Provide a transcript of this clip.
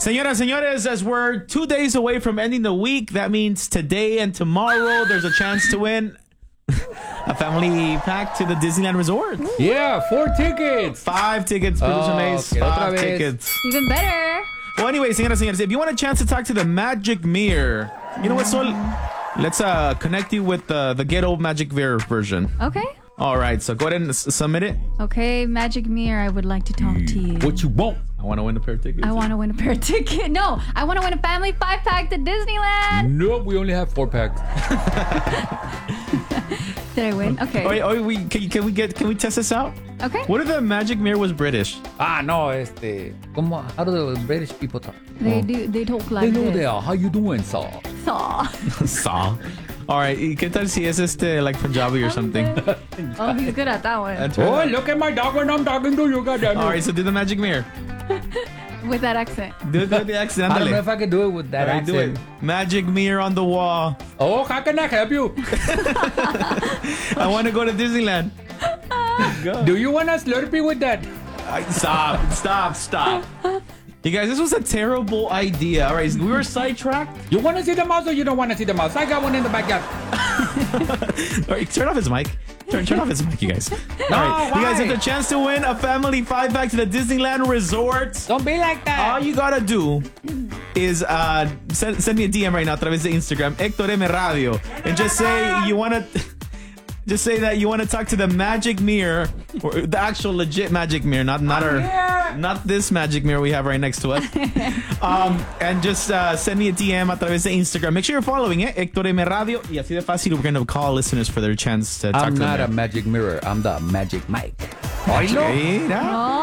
Señoras, señores, as we're 2 days away from ending the week, that means today and tomorrow there's a chance to win a family pack to the Disneyland Resort. Yeah, 4 tickets. 5 tickets, producer Mace. Okay, 5 tickets. Even better. Well, anyway, señoras, señores, if you want a chance to talk to the Magic Mirror, you know what, Sol? Let's connect you with the ghetto Magic Mirror version. Okay. All right, so go ahead and submit it. Okay, Magic Mirror, I would like to talk to you. What you want? I want to win a pair of tickets. I want to win a pair of tickets. No, I want to win a family 5-pack to Disneyland. Nope, we only have 4 packs. Did I win? Okay. Can we test this out? Okay. What if the Magic Mirror was British? No, how do the British people talk? They talk like Hello this. there, how you doing, sir? Saw. Saw. All right, ¿qué tal si es like Punjabi or something? Oh, he's good at that one. Oh, look at my dog when I'm talking to you, goddamn. All right, so do the Magic Mirror. With that accent. Do it with the accent. I don't know Ándale. if I can do it with that All right, do accent. it. Magic Mirror on the wall. Oh, how can I help you? I want to go to Disneyland. Go. Do you want a Slurpee with that? Stop. You guys, this was a terrible idea. All right, we were sidetracked. You want to see the mouse or you don't want to see the mouse? I got one in the backyard. All right, turn off his mic. Turn off his mic, you guys. All right, you guys have the chance to win a family 5-pack to the Disneyland Resort. Don't be like that. All you gotta do is send me a DM right now a través de Instagram, Héctor M Radio, and just say you wanna. Just say that you want to talk to the Magic Mirror, or the actual legit Magic Mirror, not this Magic Mirror we have right next to us. And just send me a DM a través de Instagram. Make sure you're following it, Héctor M Radio, y así de fácil we're going to call listeners for their chance to talk I'm to them. not a magic mirror. I'm the magic mic. Mira.